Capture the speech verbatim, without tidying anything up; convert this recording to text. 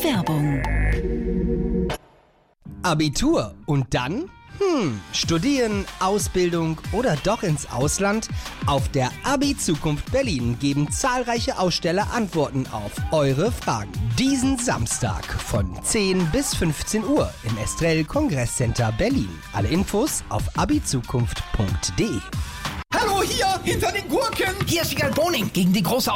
Werbung. Abitur und dann? Hm, studieren, Ausbildung oder doch ins Ausland? Auf der Abi-Zukunft Berlin geben zahlreiche Aussteller Antworten auf eure Fragen. Diesen Samstag von zehn bis fünfzehn Uhr im Estrell Kongresscenter Berlin. Alle Infos auf abizukunft punkt de. Hallo hier, hinter den Gurken! Hier ist Wiegald Boning gegen die große